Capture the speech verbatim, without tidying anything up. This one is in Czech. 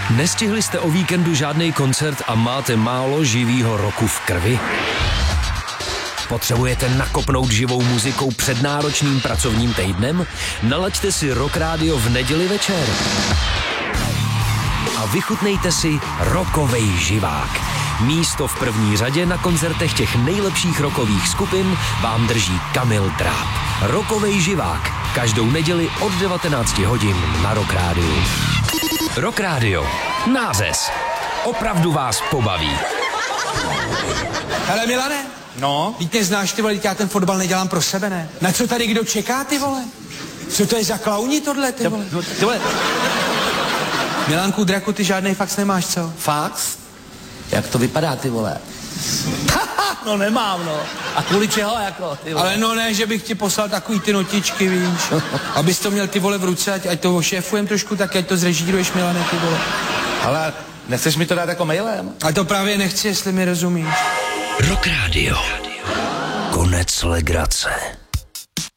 Nestihli jste o víkendu žádný koncert a máte málo živýho roku v krvi? Potřebujete nakopnout živou muzikou před náročným pracovním týdnem? Nalaďte si Rock Radio v neděli večer. A vychutnejte si rockovej živák. Místo v první řadě na koncertech těch nejlepších rockových skupin vám drží Kamil Dráp. Rockovej živák. Každou neděli od devatenácti hodin na Rock Radio. Rock Radio. Nářez. Opravdu vás pobaví. Hele Milane. No? Víš, neznáš ty vole, já ten fotbal nedělám pro sebe, ne? Na co tady kdo čeká, ty vole? Co to je za klauni tohle, ty vole? Ty vole. Milanku, Draku, ty žádnej fax nemáš, co? Fax? Jak to vypadá, ty vole? No nemám, no. A kvůli čeho, jako, ty vole? Ale no ne, že bych ti poslal takový ty notičky, víš? Abys to měl ty vole v ruce, ať, ať to ošéfujem trošku, tak ať to zrežíruješ, Milane, ty vole. Ale nechceš mi to dát jako mailem? A to právě nechci, jestli mi rozumíš. Rock Radio. Konec legrace.